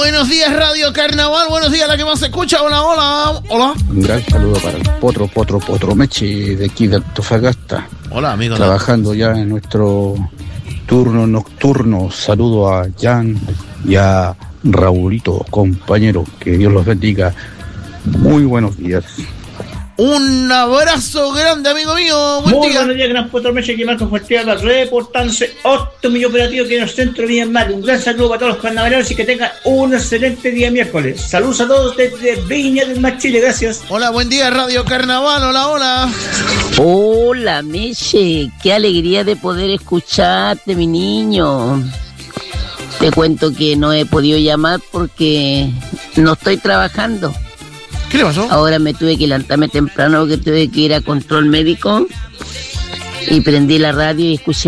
Buenos días, Radio Carnaval. Buenos días, la que más se escucha. Hola, hola. Hola. Un gran saludo para el Potro Meche de aquí de Antofagasta. Hola, amigo. Trabajando ya en nuestro turno nocturno. Saludo a Jan y a Raulito, compañero. Que Dios los bendiga. Muy buenos días. Un abrazo grande, amigo mío. Muy buenos días, gran Potro Meche, que Marco Fuertealba, reportándose optimillo operativo que en el centro bien mal. Un gran saludo para todos los carnavaleros y que tengan un excelente día miércoles. Saludos a todos desde Viña del Mar, Chile, gracias. Hola, buen día, Radio Carnaval. Hola, hola. Hola, Meche, qué alegría de poder escucharte, mi niño. Te cuento que no he podido llamar porque no estoy trabajando. ¿Qué le pasó? Ahora me tuve que levantarme temprano porque tuve que ir a control médico y prendí la radio y escuché